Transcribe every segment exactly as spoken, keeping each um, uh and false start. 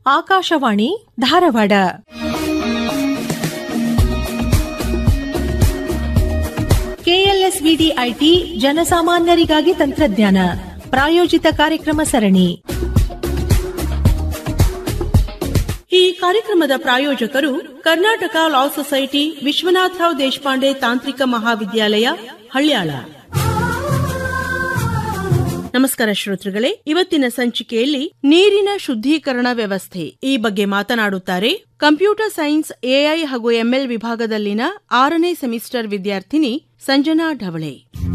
Akashvani Dharwad. KLSVD IT ಜನಸಾಮಾನ್ಯರಿಗಾಗಿ ತಂತ್ರಜ್ಞಾನ ಪ್ರಾಯೋಜಿತ ಕಾರ್ಯಕ್ರಮ ಸರಣಿ. ಈ ಕಾರ್ಯಕ್ರಮದ ಪ್ರಾಯೋಜಕರು ಕರ್ನಾಟಕ ಲಾ ಸೊಸೈಟಿ, ವಿಶ್ವನಾಥರಾವ್ ದೇಶಪಾಂಡೆ ತಾಂತ್ರಿಕ ಮಹಾವಿದ್ಯಾಲಯ, ಹಳ್ಯಾಳ. ನಮಸ್ಕಾರ ಶ್ರೋತೃಗಳೇ, ಇವತ್ತಿನ ಸಂಚಿಕೆಯಲ್ಲಿ ನೀರಿನ ಶುದ್ಧೀಕರಣ ವ್ಯವಸ್ಥೆ ಈ ಬಗ್ಗೆ ಮಾತನಾಡುತ್ತಾರೆ ಕಂಪ್ಯೂಟರ್ ಸೈನ್ಸ್, ಎಐ ಹಾಗೂ ಎಂಎಲ್ ವಿಭಾಗದಲ್ಲಿನ ಆರನೇ ಸೆಮಿಸ್ಟರ್ ವಿದ್ಯಾರ್ಥಿನಿ ಸಂಜನಾ ಢವಳೆ.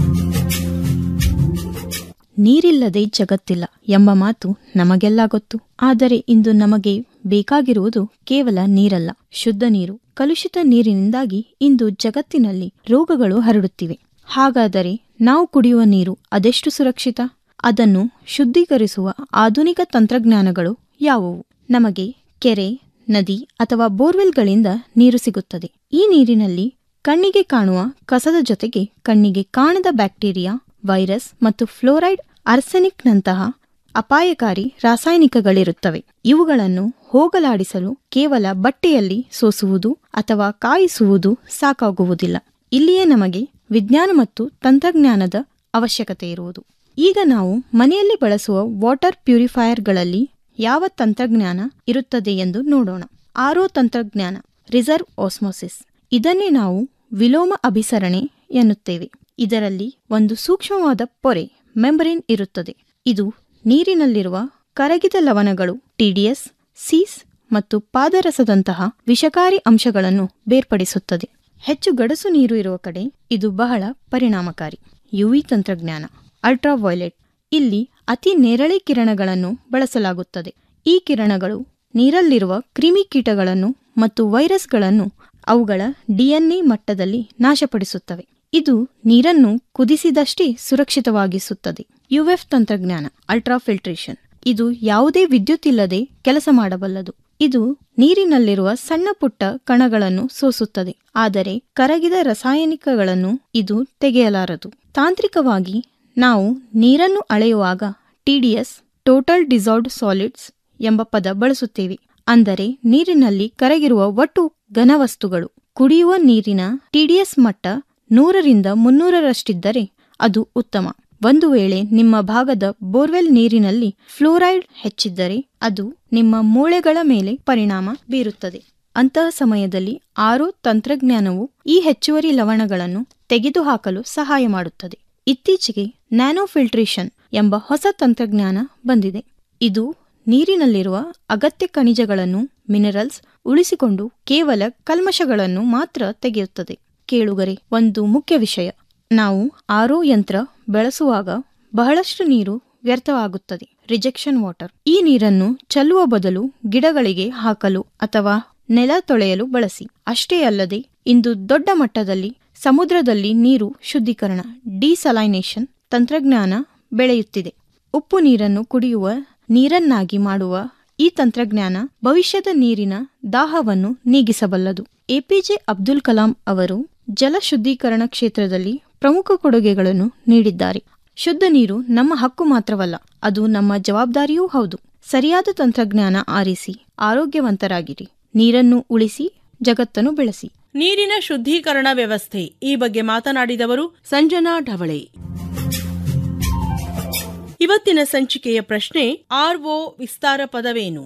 ನೀರಿಲ್ಲದೆ ಜಗತ್ತಿಲ್ಲ ಎಂಬ ಮಾತು ನಮಗೆಲ್ಲ ಗೊತ್ತು. ಆದರೆ ಇಂದು ನಮಗೆ ಬೇಕಾಗಿರುವುದು ಕೇವಲ ನೀರಲ್ಲ, ಶುದ್ಧ ನೀರು. ಕಲುಷಿತ ನೀರಿನಿಂದಾಗಿ ಇಂದು ಜಗತ್ತಿನಲ್ಲಿ ರೋಗಗಳು ಹರಡುತ್ತಿವೆ. ಹಾಗಾದರೆ ನಾವು ಕುಡಿಯುವ ನೀರು ಅದೆಷ್ಟು ಸುರಕ್ಷಿತ? ಅದನ್ನು ಶುದ್ಧೀಕರಿಸುವ ಆಧುನಿಕ ತಂತ್ರಜ್ಞಾನಗಳು ಯಾವುವು? ನಮಗೆ ಕೆರೆ, ನದಿ ಅಥವಾ ಬೋರ್ವೆಲ್ಗಳಿಂದ ನೀರು ಸಿಗುತ್ತದೆ. ಈ ನೀರಿನಲ್ಲಿ ಕಣ್ಣಿಗೆ ಕಾಣುವ ಕಸದ ಜೊತೆಗೆ ಕಣ್ಣಿಗೆ ಕಾಣದ ಬ್ಯಾಕ್ಟೀರಿಯಾ, ವೈರಸ್ ಮತ್ತು ಫ್ಲೋರೈಡ್, ಆರ್ಸೆನಿಕ್ನಂತಹ ಅಪಾಯಕಾರಿ ರಾಸಾಯನಿಕಗಳಿರುತ್ತವೆ. ಇವುಗಳನ್ನು ಹೋಗಲಾಡಿಸಲು ಕೇವಲ ಬಟ್ಟೆಯಲ್ಲಿ ಸೋಸುವುದು ಅಥವಾ ಕಾಯಿಸುವುದು ಸಾಕಾಗುವುದಿಲ್ಲ. ಇಲ್ಲಿಯೇ ನಮಗೆ ವಿಜ್ಞಾನ ಮತ್ತು ತಂತ್ರಜ್ಞಾನದ ಅವಶ್ಯಕತೆ ಇರುವುದು. ಈಗ ನಾವು ಮನೆಯಲ್ಲಿ ಬಳಸುವ ವಾಟರ್ ಪ್ಯೂರಿಫೈಯರ್ಗಳಲ್ಲಿ ಯಾವ ತಂತ್ರಜ್ಞಾನ ಇರುತ್ತದೆ ಎಂದು ನೋಡೋಣ. ಆರ್ಒ ತಂತ್ರಜ್ಞಾನ, ರಿಸರ್ವ್ ಆಸ್ಮೋಸಿಸ್. ಇದನ್ನೇ ನಾವು ವಿಲೋಮ ಅಭಿಸರಣೆ ಎನ್ನುತ್ತೇವೆ. ಇದರಲ್ಲಿ ಒಂದು ಸೂಕ್ಷ್ಮವಾದ ಪೊರೆ, ಮೆಂಬ್ರೇನ್ ಇರುತ್ತದೆ. ಇದು ನೀರಿನಲ್ಲಿರುವ ಕರಗಿದ ಲವಣಗಳು, ಟಿಡಿಎಸ್, ಸೀಸ್ ಮತ್ತು ಪಾದರಸದಂತಹ ವಿಷಕಾರಿ ಅಂಶಗಳನ್ನು ಬೇರ್ಪಡಿಸುತ್ತದೆ. ಹೆಚ್ಚು ಗಡಸು ನೀರು ಇರುವ ಕಡೆ ಇದು ಬಹಳ ಪರಿಣಾಮಕಾರಿ. ಯುವಿ ತಂತ್ರಜ್ಞಾನ, ಅಲ್ಟ್ರಾವೈಲೆಟ್. ಇಲ್ಲಿ ಅತಿ ನೇರಳೆ ಕಿರಣಗಳನ್ನು ಬಳಸಲಾಗುತ್ತದೆ. ಈ ಕಿರಣಗಳು ನೀರಲ್ಲಿರುವ ಕ್ರಿಮಿಕೀಟಗಳನ್ನು ಮತ್ತು ವೈರಸ್ಗಳನ್ನು ಅವುಗಳ ಡಿಎನ್ಎ ಮಟ್ಟದಲ್ಲಿ ನಾಶಪಡಿಸುತ್ತವೆ. ಇದು ನೀರನ್ನು ಕುದಿಸಿದಷ್ಟೇ ಸುರಕ್ಷಿತವಾಗಿಸುತ್ತದೆ. ಯುಎಫ್ ತಂತ್ರಜ್ಞಾನ, ಅಲ್ಟ್ರಾಫಿಲ್ಟ್ರೇಷನ್. ಇದು ಯಾವುದೇ ವಿದ್ಯುತ್ ಇಲ್ಲದೆ ಕೆಲಸ ಮಾಡಬಲ್ಲದು. ಇದು ನೀರಿನಲ್ಲಿರುವ ಸಣ್ಣ ಪುಟ್ಟ ಕಣಗಳನ್ನು ಸೋಸುತ್ತದೆ, ಆದರೆ ಕರಗಿದ ರಾಸಾಯನಿಕಗಳನ್ನು ಇದು ತೆಗೆಯಲಾರದು. ತಾಂತ್ರಿಕವಾಗಿ ನಾವು ನೀರನ್ನು ಅಳೆಯುವಾಗ ಟಿಡಿಎಸ್, ಟೋಟಲ್ ಡಿಸಾಲ್ವ್ಡ್ ಸಾಲಿಡ್ಸ್ ಎಂಬ ಪದ ಬಳಸುತ್ತೇವೆ. ಅಂದರೆ ನೀರಿನಲ್ಲಿ ಕರಗಿರುವ ಒಟ್ಟು ಘನವಸ್ತುಗಳು. ಕುಡಿಯುವ ನೀರಿನ ಟಿಡಿಎಸ್ ಮಟ್ಟ ನೂರರಿಂದ ಮುನ್ನೂರರಷ್ಟಿದ್ದರೆ ಅದು ಉತ್ತಮ. ಒಂದು ವೇಳೆ ನಿಮ್ಮ ಭಾಗದ ಬೋರ್ವೆಲ್ ನೀರಿನಲ್ಲಿ ಫ್ಲೋರೈಡ್ ಹೆಚ್ಚಿದ್ದರೆ ಅದು ನಿಮ್ಮ ಮೂಳೆಗಳ ಮೇಲೆ ಪರಿಣಾಮ ಬೀರುತ್ತದೆ. ಅಂತಹ ಸಮಯದಲ್ಲಿ ಆರ್ಒ ತಂತ್ರಜ್ಞಾನವು ಈ ಹೆಚ್ಚುವರಿ ಲವಣಗಳನ್ನು ತೆಗೆದುಹಾಕಲು ಸಹಾಯ ಮಾಡುತ್ತದೆ. ಇತ್ತೀಚೆಗೆ ನ್ಯಾನೋ ಫಿಲ್ಟ್ರೇಷನ್ ಎಂಬ ಹೊಸ ತಂತ್ರಜ್ಞಾನ ಬಂದಿದೆ. ಇದು ನೀರಿನಲ್ಲಿರುವ ಅಗತ್ಯ ಖನಿಜಗಳನ್ನು, ಮಿನರಲ್ಸ್ ಉಳಿಸಿಕೊಂಡು ಕೇವಲ ಕಲ್ಮಶಗಳನ್ನು ಮಾತ್ರ ತೆಗೆಯುತ್ತದೆ. ಕೇಳುಗರೆ, ಒಂದು ಮುಖ್ಯ ವಿಷಯ. ನಾವು ಆರ್ಒ ಯಂತ್ರ ಬಳಸುವಾಗ ಬಹಳಷ್ಟು ನೀರು ವ್ಯರ್ಥವಾಗುತ್ತದೆ, ರಿಜೆಕ್ಷನ್ ವಾಟರ್. ಈ ನೀರನ್ನು ಚೆಲ್ಲುವ ಬದಲು ಗಿಡಗಳಿಗೆ ಹಾಕಲು ಅಥವಾ ನೆಲ ತೊಳೆಯಲು ಬಳಸಿ. ಅಷ್ಟೇ ಅಲ್ಲದೆ ಇಂದು ದೊಡ್ಡ ಮಟ್ಟದಲ್ಲಿ ಸಮುದ್ರದಲ್ಲಿ ನೀರು ಶುದ್ಧೀಕರಣ, ಡಿಸಲೈನೇಷನ್ ತಂತ್ರಜ್ಞಾನ ಬೆಳೆಯುತ್ತಿದೆ. ಉಪ್ಪು ನೀರನ್ನು ಕುಡಿಯುವ ನೀರನ್ನಾಗಿ ಮಾಡುವ ಈ ತಂತ್ರಜ್ಞಾನ ಭವಿಷ್ಯದ ನೀರಿನ ದಾಹವನ್ನು ನೀಗಿಸಬಲ್ಲದು. ಎಪಿಜೆ ಅಬ್ದುಲ್ ಕಲಾಂ ಅವರು ಜಲ ಶುದ್ಧೀಕರಣ ಕ್ಷೇತ್ರದಲ್ಲಿ ಪ್ರಮುಖ ಕೊಡುಗೆಗಳನ್ನು ನೀಡಿದ್ದಾರೆ. ಶುದ್ಧ ನೀರು ನಮ್ಮ ಹಕ್ಕು ಮಾತ್ರವಲ್ಲ, ಅದು ನಮ್ಮ ಜವಾಬ್ದಾರಿಯೂ ಹೌದು. ಸರಿಯಾದ ತಂತ್ರಜ್ಞಾನ ಆರಿಸಿ ಆರೋಗ್ಯವಂತರಾಗಿರಿ. ನೀರನ್ನು ಉಳಿಸಿ, ಜಗತ್ತನ್ನು ಬೆಳೆಸಿ. ನೀರಿನ ಶುದ್ಧೀಕರಣ ವ್ಯವಸ್ಥೆ ಈ ಬಗ್ಗೆ ಮಾತನಾಡಿದವರು ಸಂಜನಾ ಢವಳೆ. ಇವತ್ತಿನ ಸಂಚಿಕೆಯ ಪ್ರಶ್ನೆ, ಆರ್ಒ ವಿಸ್ತಾರ ಪದವೇನು?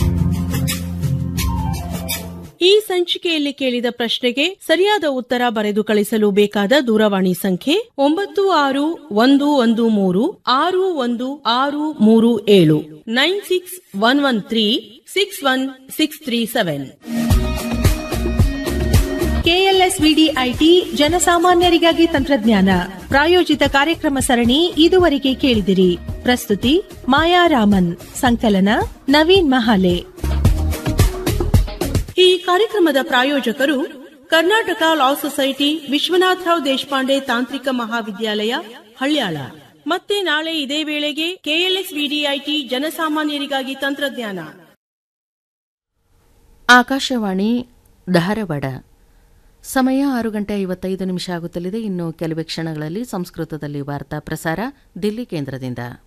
ಈ ಸಂಚಿಕೆಯಲ್ಲಿ ಕೇಳಿದ ಪ್ರಶ್ನೆಗೆ ಸರಿಯಾದ ಉತ್ತರ ಬರೆದು ಕಳಿಸಲು ಬೇಕಾದ ದೂರವಾಣಿ ಸಂಖ್ಯೆ ಒಂಬತ್ತು ಆರು ಒಂದು ಒಂದು ಮೂರು ಆರು ಒಂದು ಆರು ಮೂರು ಏಳು nine six one one three six one six three seven. KLSVD IT ಜನಸಾಮಾನ್ಯರಿಗಾಗಿ ತಂತ್ರಜ್ಞಾನ ಪ್ರಾಯೋಜಿತ ಕಾರ್ಯಕ್ರಮ ಸರಣಿ ಇದುವರೆಗೆ ಕೇಳಿದಿರಿ. ಪ್ರಸ್ತುತಿ ಮಾಯಾ ರಾಮನ್, ಸಂಕಲನ ನವೀನ್ ಮಹಾಲೆ. ಈ ಕಾರ್ಯಕ್ರಮದ ಪ್ರಾಯೋಜಕರು ಕರ್ನಾಟಕ ಲಾ ಸೊಸೈಟಿ, ವಿಶ್ವನಾಥರಾವ್ ದೇಶಪಾಂಡೆ ತಾಂತ್ರಿಕ ಮಹಾವಿದ್ಯಾಲಯ, ಹಳ್ಯಾಳ. ಮತ್ತೆ ನಾಳೆ ಇದೇ ವೇಳೆಗೆ ಕೆಎಲ್ಎಸ್ವಿಡಿ ಐಟಿ ಜನಸಾಮಾನ್ಯರಿಗಾಗಿ ತಂತ್ರಜ್ಞಾನ. ಆಕಾಶವಾಣಿ ಧಾರವಾಡ. ಸಮಯ ಆರು ಗಂಟೆ ಐವತ್ತೈದು ನಿಮಿಷ ಆಗುತ್ತಲಿದೆ. ಇನ್ನು ಕೆಲವೇ ಕ್ಷಣಗಳಲ್ಲಿ ಸಂಸ್ಕೃತದಲ್ಲಿ ವಾರ್ತಾ ಪ್ರಸಾರ ದಿಲ್ಲಿ ಕೇಂದ್ರದಿಂದ.